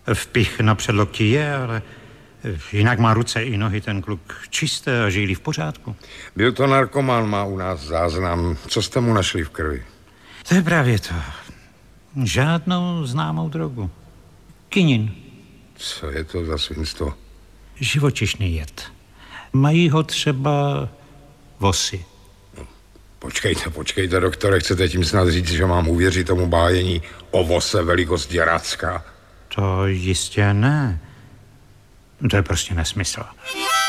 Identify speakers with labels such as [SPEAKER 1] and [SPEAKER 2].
[SPEAKER 1] Vpich na předlokti je, ale jinak má ruce i nohy ten kluk čisté a žili v pořádku.
[SPEAKER 2] Byl to narkoman, má u nás záznam. Co jste mu našli v krvi?
[SPEAKER 1] To je právě to. Žádnou známou drogu. Kinin.
[SPEAKER 2] Co je to za svinstvo?
[SPEAKER 1] Živočišný jed. Mají ho třeba vosy.
[SPEAKER 2] Počkejte, doktore, chcete tím snad říct, že mám uvěřit tomu bájení o vose velikosti Racka?
[SPEAKER 1] To jistě ne. To je prostě nesmysl.